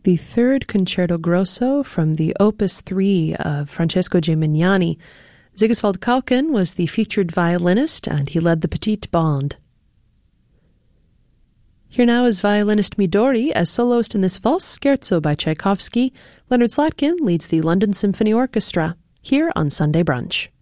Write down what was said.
The third Concerto Grosso from the Opus 3 of Francesco Gimignani. Sigiswald Kauken was the featured violinist, and he led the Petite Bande. Here now is violinist Midori as soloist in this Valse Scherzo by Tchaikovsky. Leonard Slatkin leads the London Symphony Orchestra, here on Sunday Brunch.